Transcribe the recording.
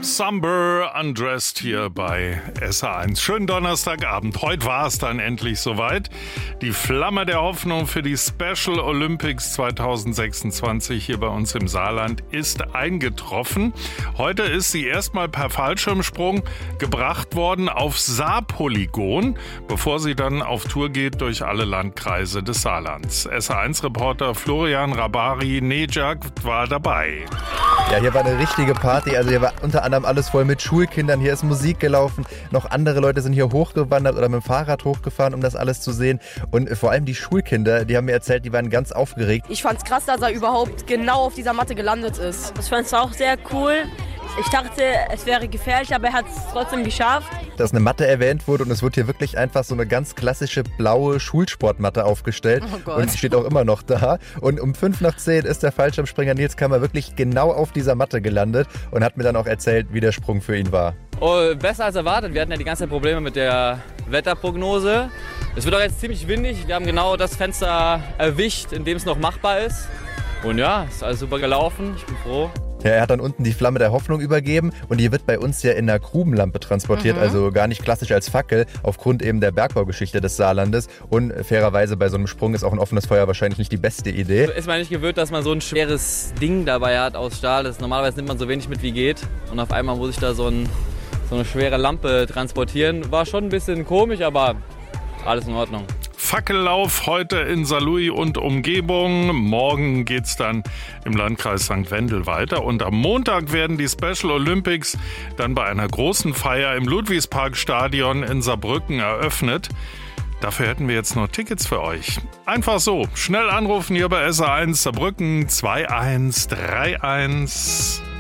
Somber Undressed hier bei SA1. Schönen Donnerstagabend. Heute war es dann endlich soweit. Die Flamme der Hoffnung für die Special Olympics 2026 hier bei uns im Saarland ist eingetroffen. Heute ist sie erstmal per Fallschirmsprung gebracht worden aufs Saarpolygon, bevor sie dann auf Tour geht durch alle Landkreise des Saarlands. SA1-Reporter Florian Rabari-Nejak war dabei. Ja, hier war eine richtige Party. Also hier war unter anderem alles voll mit Schulkindern. Hier ist Musik gelaufen. Noch andere Leute sind hier hochgewandert oder mit dem Fahrrad hochgefahren, um das alles zu sehen. Und vor allem die Schulkinder, die haben mir erzählt, die waren ganz aufgeregt. Ich fand's krass, dass er überhaupt genau auf dieser Matte gelandet ist. Ich fand's auch sehr cool. Ich dachte, es wäre gefährlich, aber er hat es trotzdem geschafft. Dass eine Matte erwähnt wurde und es wird hier wirklich einfach so eine ganz klassische blaue Schulsportmatte aufgestellt. Oh Gott. Und die steht auch immer noch da. Und um 5:10 ist der Fallschirmspringer Nils Kammer wirklich genau auf dieser Matte gelandet und hat mir dann auch erzählt, wie der Sprung für ihn war. Oh, besser als erwartet. Wir hatten ja die ganze Zeit Probleme mit der Wetterprognose. Es wird auch jetzt ziemlich windig. Wir haben genau das Fenster erwischt, in dem es noch machbar ist. Und ja, ist alles super gelaufen. Ich bin froh. Ja, er hat dann unten die Flamme der Hoffnung übergeben und die wird bei uns ja in einer Grubenlampe transportiert, also gar nicht klassisch als Fackel, aufgrund eben der Bergbaugeschichte des Saarlandes. Und fairerweise bei so einem Sprung ist auch ein offenes Feuer wahrscheinlich nicht die beste Idee. Ist man nicht gewöhnt, dass man so ein schweres Ding dabei hat aus Stahl. Normalerweise nimmt man so wenig mit wie geht. Und auf einmal muss ich da so eine schwere Lampe transportieren. War schon ein bisschen komisch, aber alles in Ordnung. Fackellauf heute in Saarlouis und Umgebung. Morgen geht's dann im Landkreis St. Wendel weiter. Und am Montag werden die Special Olympics dann bei einer großen Feier im Ludwigsparkstadion in Saarbrücken eröffnet. Dafür hätten wir jetzt noch Tickets für euch. Einfach so, schnell anrufen hier bei SA1 Saarbrücken 2131.